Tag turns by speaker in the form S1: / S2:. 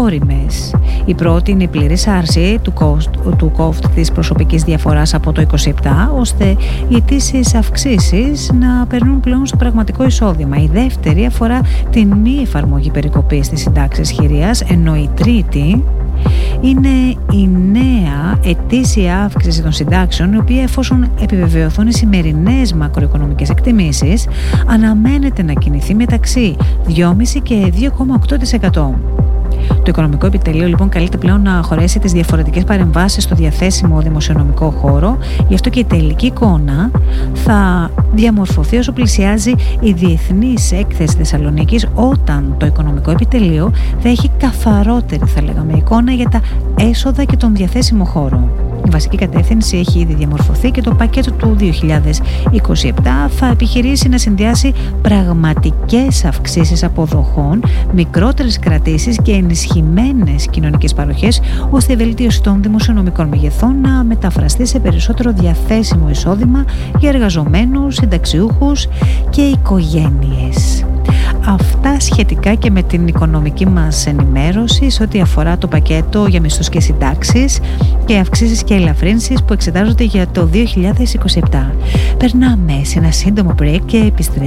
S1: όριμες. Η πρώτη είναι η πλήρης άρση του κόστ της προσωπικής διαφοράς από το 27, ώστε οι αιτήσεις αυξήσεις να περνούν πλέον στο πραγματικό εισόδημα. Η δεύτερη αφορά την μη εφαρμογή περικοπής στις συντάξεις χειρίας, ενώ η τρίτη είναι η νέα ετήσια αύξηση των συντάξεων, η οποία, εφόσον επιβεβαιωθούν οι σημερινές μακροοικονομικές εκτιμήσεις, αναμένεται να κινηθεί μεταξύ 2,5% και 2,8%. Το Οικονομικό Επιτελείο λοιπόν καλείται πλέον να χωρέσει τις διαφορετικές παρεμβάσεις στο διαθέσιμο δημοσιονομικό χώρο, γι' αυτό και η τελική εικόνα θα διαμορφωθεί όσο πλησιάζει η Διεθνής Έκθεση Θεσσαλονίκης, όταν το Οικονομικό Επιτελείο θα έχει καθαρότερη, θα λέγαμε, εικόνα για τα έσοδα και τον διαθέσιμο χώρο. Η βασική κατεύθυνση έχει ήδη διαμορφωθεί και το πακέτο του 2027 θα επιχειρήσει να συνδυάσει πραγματικές αυξήσεις αποδοχών, μικρότερες κρατήσεις και ενισχυμένες κοινωνικές παροχές, ώστε η βελτίωση των δημοσιονομικών μεγεθών να μεταφραστεί σε περισσότερο διαθέσιμο εισόδημα για εργαζομένους, συνταξιούχους και οικογένειες. Αυτά σχετικά και με την οικονομική μας ενημέρωση σε ό,τι αφορά το πακέτο για μισθούς και συντάξεις και αυξήσεις και ελαφρύνσεις που εξετάζονται για το 2027. Περνάμε σε ένα σύντομο break και επιστρέφουμε